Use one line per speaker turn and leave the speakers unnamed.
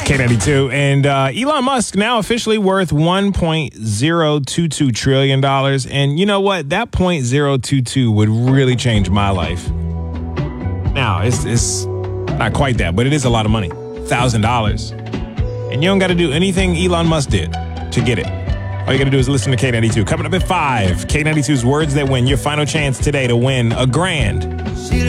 K92. And Elon Musk now officially worth $1.022 trillion. And you know what? That .022 would really change my life. Now, it's not quite that, but it is a lot of money. $1,000. And you don't got to do anything Elon Musk did to get it. All you got to do is listen to K92. Coming up at 5, K92's Words That Win. Your final chance today to win $1,000.